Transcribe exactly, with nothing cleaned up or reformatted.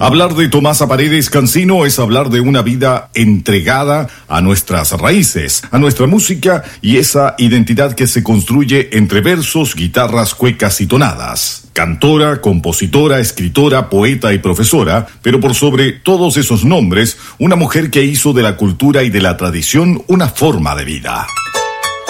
Hablar de Tomasa Paredes Cancino es hablar de una vida entregada a nuestras raíces, a nuestra música y esa identidad que se construye entre versos, guitarras, cuecas y tonadas. Cantora, compositora, escritora, poeta y profesora, pero por sobre todos esos nombres, una mujer que hizo de la cultura y de la tradición una forma de vida.